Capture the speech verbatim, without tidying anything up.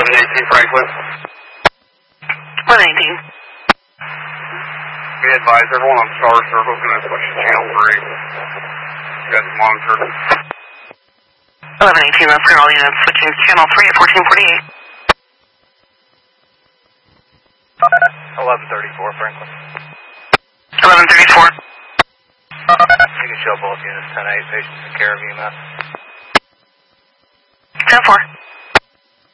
eleven eighteen Franklin. eleven eighteen. We advise everyone on Star Circle going to switch to channel three. You guys monitor. eleven eighteen, that's for all units switching to channel three at fourteen forty-eight. eleven thirty-four Franklin. eleven thirty-four. You can show both units ten eight, patients in care of E M S. ten four.